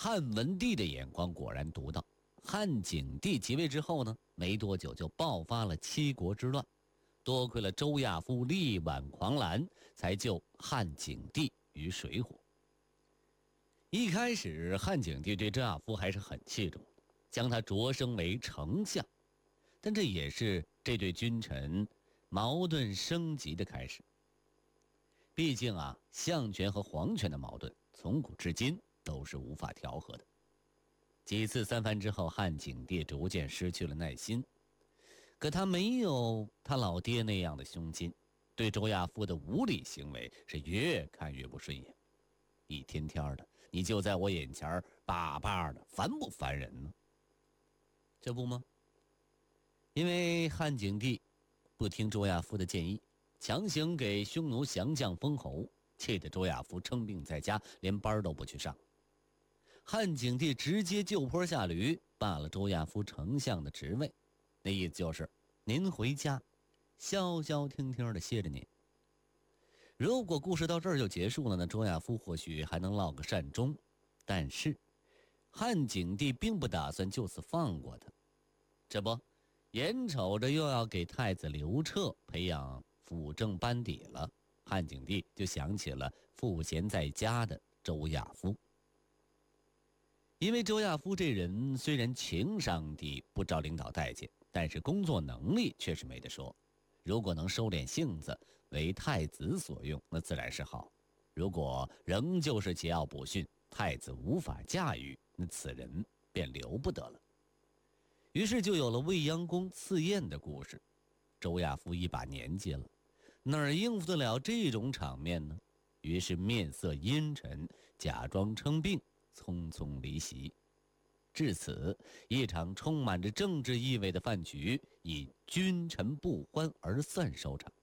汉文帝的眼光果然独到，汉景帝即位之后呢，没多久就爆发了七国之乱，多亏了周亚夫力挽狂澜，才救汉景帝于水火。一开始汉景帝对周亚夫还是很器重，将他擢升为丞相，但这也是这对君臣矛盾升级的开始。毕竟相权和皇权的矛盾从古至今都是无法调和的。几次三番之后，汉景帝逐渐失去了耐心，可他没有他老爹那样的胸襟，对周亚夫的无理行为是越看越不顺眼。一天天的，你就在我眼前叭叭的，烦不烦人呢？这不吗？因为汉景帝不听周亚夫的建议，强行给匈奴降将封侯，气得周亚夫称病在家，连班都不去上。汉景帝直接就坡下驴，罢了周亚夫丞相的职位，那意思就是您回家消消停停的歇着您。如果故事到这儿就结束了呢，周亚夫或许还能落个善终，但是汉景帝并不打算就此放过他。这不，眼瞅着又要给太子刘彻培养辅政班底了，汉景帝就想起了赋闲在家的周亚夫。因为周亚夫这人虽然情商低，不招领导待见，但是工作能力却是没得说。如果能收敛性子，为太子所用，那自然是好；如果仍旧是桀骜不驯，太子无法驾驭，那此人便留不得了。于是就有了未央宫赐宴的故事。周亚夫一把年纪了，哪儿应付得了这种场面呢？于是面色阴沉，假装称病，匆匆离席。至此，一场充满着政治意味的饭局以君臣不欢而散收场。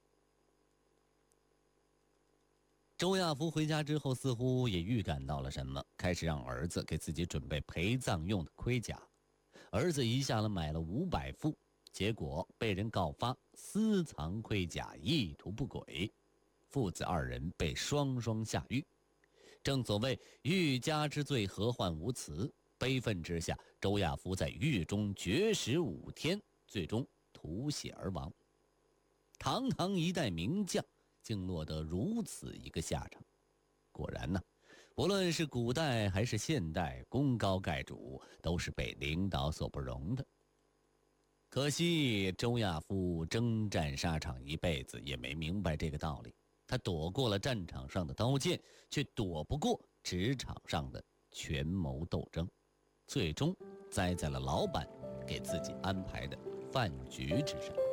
周亚夫回家之后，似乎也预感到了什么，开始让儿子给自己准备陪葬用的盔甲。儿子一下子买了500副，结果被人告发私藏盔甲，意图不轨，父子2人被双双下狱。正所谓欲加之罪，何患无辞。悲愤之下，周亚夫在狱中绝食5天，最终吐血而亡。堂堂一代名将，竟落得如此一个下场。果然呢，不论是古代还是现代，功高盖主都是被领导所不容的。可惜周亚夫征战沙场一辈子，也没明白这个道理。他躲过了战场上的刀剑，却躲不过职场上的权谋斗争，最终栽在了老板给自己安排的饭局之上。